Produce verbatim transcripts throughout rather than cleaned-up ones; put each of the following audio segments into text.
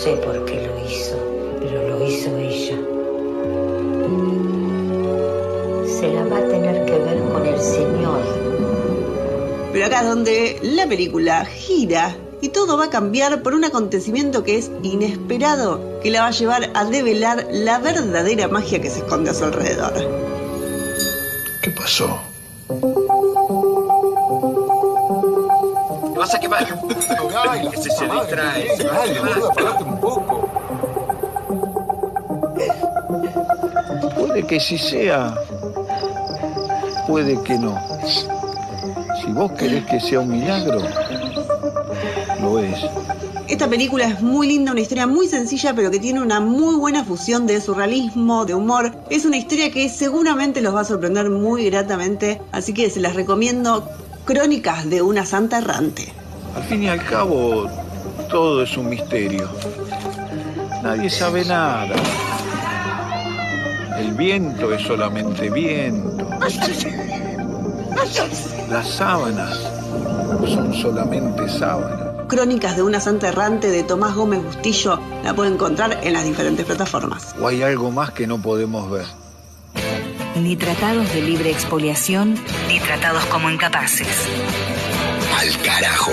sé por qué lo hizo, pero lo hizo ella. Se la va a tener que ver con el Señor. Pero acá es donde la película gira y todo va a cambiar por un acontecimiento que es inesperado, que la va a llevar a develar la verdadera magia que se esconde a su alrededor. ¿Qué pasó? Te vas a quemar. Ay, que se, se distrae. Dale, boludo, apagate un poco. Puede que sí sea, puede que no. Si vos querés que sea un milagro, lo es. Esta película es muy linda, una historia muy sencilla, pero que tiene una muy buena fusión de surrealismo, de humor. Es una historia que seguramente los va a sorprender muy gratamente, así que se las recomiendo. Crónicas de una santa errante. Al fin y al cabo, todo es un misterio. Nadie sabe nada. El viento es solamente viento. Las sábanas son solamente sábanas. Crónicas de una santa errante de Tomás Gómez Bustillo la pueden encontrar en las diferentes plataformas. ¿O hay algo más que no podemos ver? Ni tratados de libre expoliación, ni tratados como incapaces. Al carajo.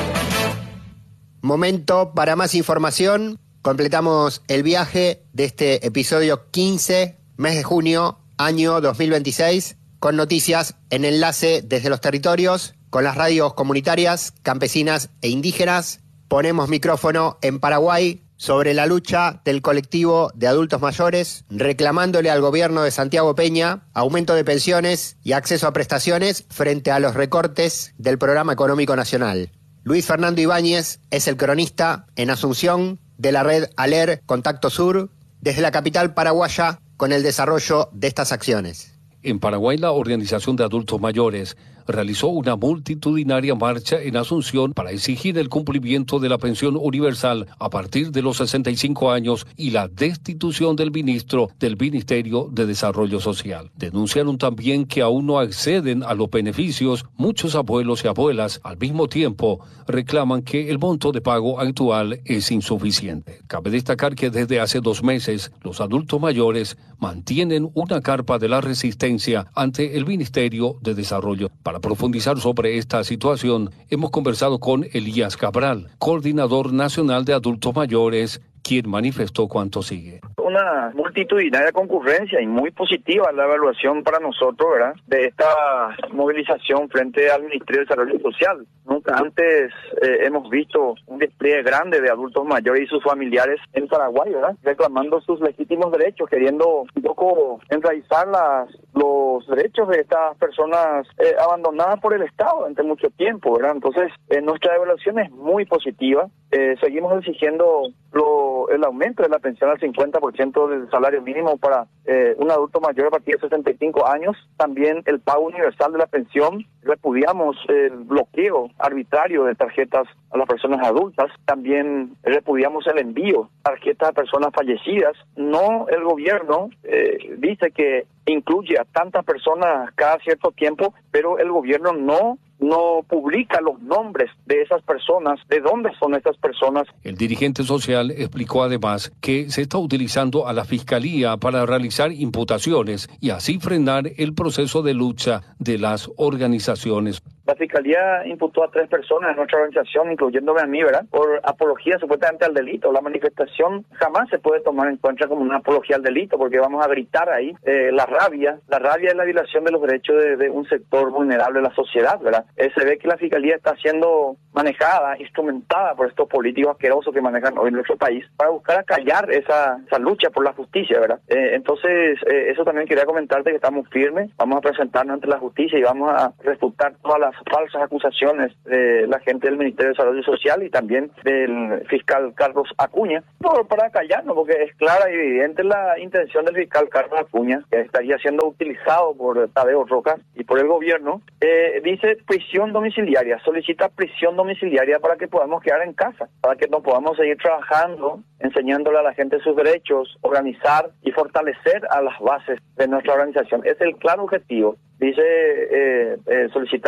Momento para más información. Completamos el viaje de este episodio quince, mes de junio, año dos mil veintiséis, con noticias en enlace desde los territorios, con las radios comunitarias, campesinas e indígenas. Ponemos micrófono en Paraguay sobre la lucha del colectivo de adultos mayores, reclamándole al gobierno de Santiago Peña aumento de pensiones y acceso a prestaciones frente a los recortes del Programa Económico Nacional. Luis Fernando Ibáñez es el cronista en Asunción de la red ALER Contacto Sur, desde la capital paraguaya, con el desarrollo de estas acciones. En Paraguay, la Organización de Adultos Mayores realizó una multitudinaria marcha en Asunción para exigir el cumplimiento de la pensión universal a partir de los sesenta y cinco años y la destitución del ministro del Ministerio de Desarrollo Social. Denunciaron también que aún no acceden a los beneficios muchos abuelos y abuelas. Al mismo tiempo, reclaman que el monto de pago actual es insuficiente. Cabe destacar que desde hace dos meses, los adultos mayores mantienen una carpa de la resistencia ante el Ministerio de Desarrollo. Para profundizar sobre esta situación, hemos conversado con Elías Cabral, coordinador nacional de adultos mayores, quien manifestó cuanto sigue. Una multitudinaria concurrencia y muy positiva la evaluación para nosotros, ¿verdad?, de esta movilización frente al Ministerio de Desarrollo Social. Nunca antes eh, hemos visto un despliegue grande de adultos mayores y sus familiares en Paraguay, ¿verdad?, reclamando sus legítimos derechos, queriendo un poco enraizar las, los derechos de estas personas eh, abandonadas por el Estado durante mucho tiempo, ¿verdad? Entonces, eh, nuestra evaluación es muy positiva. Eh, seguimos exigiendo lo, el aumento de la pensión al cincuenta por ciento del salario mínimo para eh, un adulto mayor a partir de sesenta y cinco años. También el pago universal de la pensión. Repudiamos el bloqueo arbitrario de tarjetas a las personas adultas. También repudiamos el envío de tarjetas a personas fallecidas. No, el gobierno eh, dice que incluye a tantas personas cada cierto tiempo, pero el gobierno no no publica los nombres de esas personas, de dónde son estas personas. El dirigente social explicó además que se está utilizando a la Fiscalía para realizar imputaciones y así frenar el proceso de lucha de las organizaciones. La Fiscalía imputó a tres personas en nuestra organización, incluyéndome a mí, ¿verdad?, por apología supuestamente al delito. La manifestación jamás se puede tomar en cuenta como una apología al delito, porque vamos a gritar ahí eh, la rabia. La rabia es la violación de los derechos de, de un sector vulnerable de la sociedad, ¿verdad? Eh, se ve que la Fiscalía está siendo manejada, instrumentada por estos políticos asquerosos que manejan hoy en nuestro país para buscar acallar esa, esa lucha por la justicia, ¿verdad? Eh, entonces, eh, eso también quería comentarte, que estamos firmes, vamos a presentarnos ante la justicia y vamos a refutar todas las falsas acusaciones de la gente del Ministerio de Desarrollo Social y también del fiscal Carlos Acuña, por, para callarnos, porque es clara y evidente la intención del fiscal Carlos Acuña, que estaría siendo utilizado por Tadeo Rojas y por el gobierno. Eh, dice prisión domiciliaria, solicita prisión domiciliaria para que podamos quedar en casa, para que no podamos seguir trabajando, enseñándole a la gente sus derechos, organizar y fortalecer a las bases de nuestra organización. Es el claro objetivo. Dice, eh, eh, solicitamos a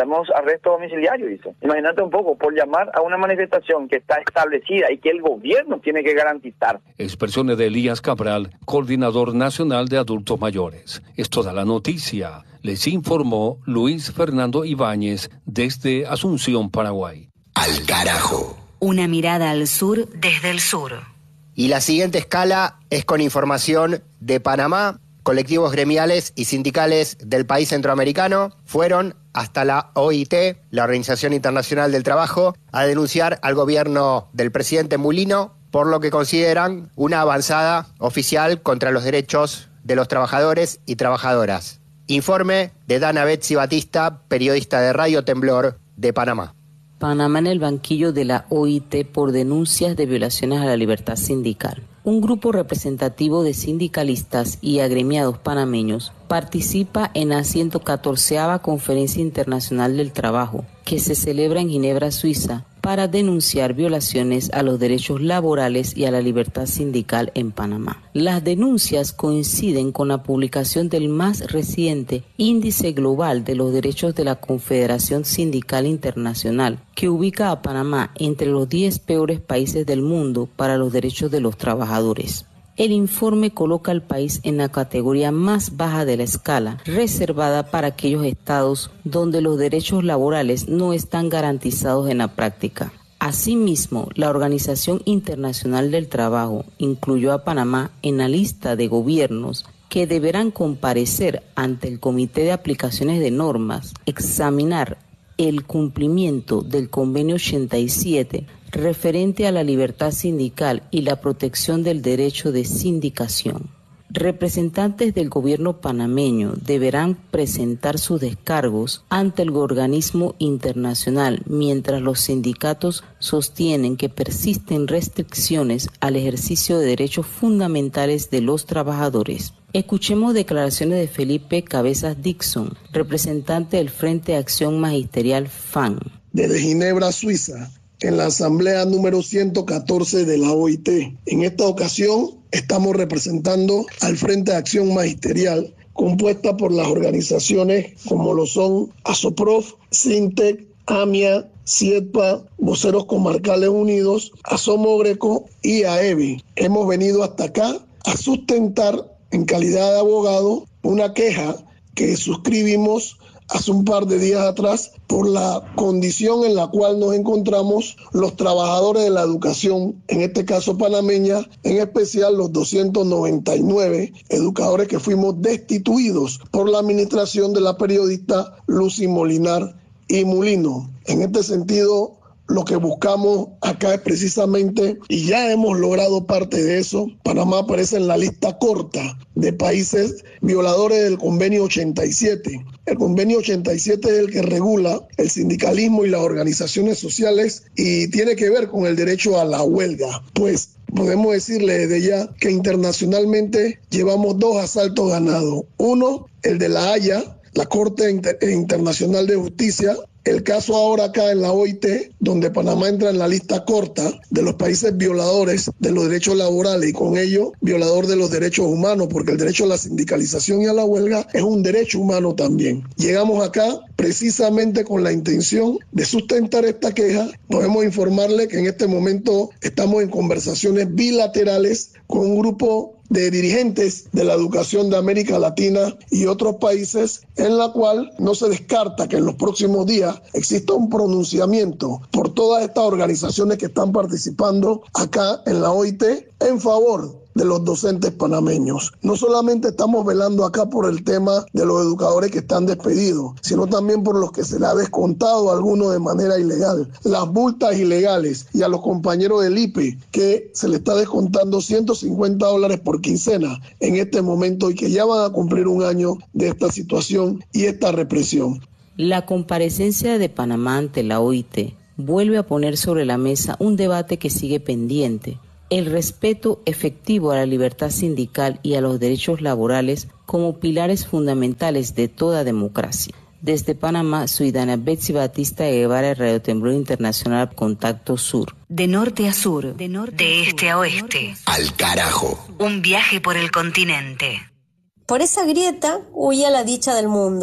arresto domiciliario, dice. Imagínate un poco, por llamar a una manifestación que está establecida y que el gobierno tiene que garantizar. Expresiones de Elías Cabral, coordinador nacional de adultos mayores. Es toda la noticia. Les informó Luis Fernando Ibáñez desde Asunción, Paraguay. Al carajo. Una mirada al sur desde el sur. Y la siguiente escala es con información de Panamá. Colectivos gremiales y sindicales del país centroamericano fueron hasta la O I T, la Organización Internacional del Trabajo, a denunciar al gobierno del presidente Mulino por lo que consideran una avanzada oficial contra los derechos de los trabajadores y trabajadoras. Informe de Dana Betsy Batista, periodista de Radio Temblor de Panamá. Panamá en el banquillo de la O I T por denuncias de violaciones a la libertad sindical. Un grupo representativo de sindicalistas y agremiados panameños participa en la ciento catorceava Conferencia Internacional del Trabajo, que se celebra en Ginebra, Suiza, para denunciar violaciones a los derechos laborales y a la libertad sindical en Panamá. Las denuncias coinciden con la publicación del más reciente Índice Global de los Derechos de la Confederación Sindical Internacional, que ubica a Panamá entre los diez peores países del mundo para los derechos de los trabajadores. El informe coloca al país en la categoría más baja de la escala, reservada para aquellos estados donde los derechos laborales no están garantizados en la práctica. Asimismo, la Organización Internacional del Trabajo incluyó a Panamá en la lista de gobiernos que deberán comparecer ante el Comité de Aplicaciones de Normas, examinar el cumplimiento del Convenio ochenta y siete referente a la libertad sindical y la protección del derecho de sindicación. Representantes del gobierno panameño deberán presentar sus descargos ante el organismo internacional, mientras los sindicatos sostienen que persisten restricciones al ejercicio de derechos fundamentales de los trabajadores. Escuchemos declaraciones de Felipe Cabezas Dixon, representante del Frente de Acción Magisterial F A N. Desde Ginebra, Suiza, en la asamblea número ciento catorce de la O I T. En esta ocasión estamos representando al Frente de Acción Magisterial, compuesta por las organizaciones como lo son ASOPROF, SINTEC, AMIA, CIEDPA, Voceros Comarcales Unidos, ASOMOGRECO y AEBI. Hemos venido hasta acá a sustentar en calidad de abogado una queja que suscribimos hace un par de días atrás por la condición en la cual nos encontramos los trabajadores de la educación, en este caso panameña, en especial los doscientos noventa y nueve educadores que fuimos destituidos por la administración de la periodista Lucy Molinar y Mulino. En este sentido, lo que buscamos acá es precisamente, y ya hemos logrado parte de eso, Panamá aparece en la lista corta de países violadores del convenio ochenta y siete. El convenio ochenta y siete es el que regula el sindicalismo y las organizaciones sociales y tiene que ver con el derecho a la huelga. Pues podemos decirle desde ya que internacionalmente llevamos dos asaltos ganados. Uno, el de La Haya, la Corte Inter- Internacional de Justicia. El caso ahora acá en la O I T, donde Panamá entra en la lista corta de los países violadores de los derechos laborales y con ello violador de los derechos humanos, porque el derecho a la sindicalización y a la huelga es un derecho humano también. Llegamos acá precisamente con la intención de sustentar esta queja. Podemos informarle que en este momento estamos en conversaciones bilaterales con un grupo de dirigentes de la educación de América Latina y otros países, en la cual no se descarta que en los próximos días exista un pronunciamiento por todas estas organizaciones que están participando acá en la O I T en favor de los docentes panameños. No solamente estamos velando acá por el tema de los educadores que están despedidos, sino también por los que se le ha descontado a algunos de manera ilegal, las multas ilegales, y a los compañeros del I P E que se le está descontando ciento cincuenta dólares por quincena en este momento y que ya van a cumplir un año de esta situación y esta represión. La comparecencia de Panamá ante la O I T vuelve a poner sobre la mesa un debate que sigue pendiente: el respeto efectivo a la libertad sindical y a los derechos laborales como pilares fundamentales de toda democracia. Desde Panamá, soy Dana Betsy Batista de Guevara, de Radio Temblor Internacional, Contacto Sur. De norte a sur, de, norte de a este sur, a oeste. Al carajo. Un viaje por el continente. Por esa grieta huía la dicha del mundo.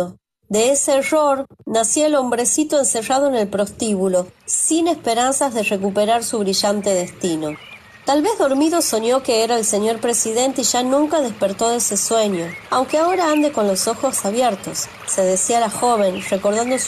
De ese error nacía el hombrecito encerrado en el prostíbulo, sin esperanzas de recuperar su brillante destino. Tal vez dormido soñó que era el señor presidente y ya nunca despertó de ese sueño, aunque ahora ande con los ojos abiertos, se decía la joven, recordando su